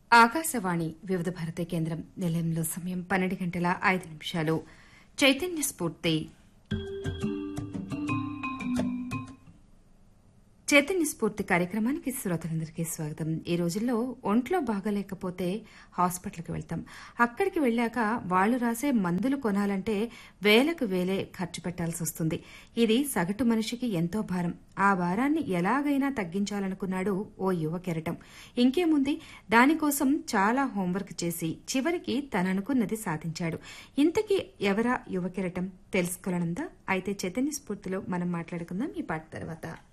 ఆకాశవాణి వివిధ భారతి కేంద్రం నిలయంలో సమయం 12:05 చైతన్య స్ఫూర్తి చైతన్య స్ఫూర్తి కార్యక్రమానికి శ్రోతలందరికీ స్వాగతం. ఈ రోజుల్లో ఒంట్లో బాగలేకపోతే హాస్పిటల్కి వెళ్తాం. అక్కడికి వెళ్ళాక వాళ్లు రాసే మందులు కొనాలంటే వేలకు వేలే ఖర్చు పెట్టాల్సి వస్తుంది. ఇది సగటు మనిషికి ఎంతో భారం. ఆ భారాన్ని ఎలాగైనా తగ్గించాలనుకున్నాడు ఓ యువ కెరటం. ఇంకేముంది, దానికోసం చాలా హోంవర్క్ చేసి చివరికి తననుకున్నది సాధించాడు. ఇంతకీ ఎవరా యువ కెరటం తెలుసుకోవాలనుందా? అయితే చైతన్య స్ఫూర్తిలో మనం మాట్లాడుకుందాం ఈ పాట తర్వాత.